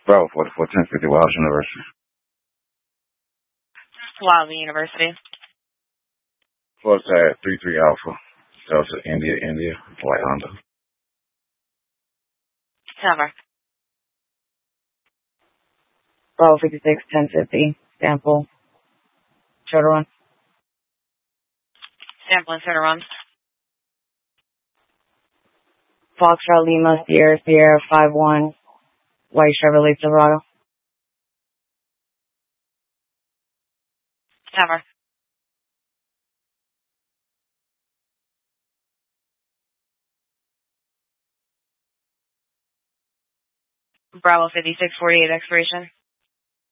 Bravo 44, 1050, Walsh University. Wiley University. Full tag 33 Alpha. Delta India, White Honda. Never. Bravo 56, 1050, sample. Shorter run. Sample and shorter run. Foxtrot Lima, Sierra 51, white Chevrolet Silverado. Never. Bravo 56, 48 expiration.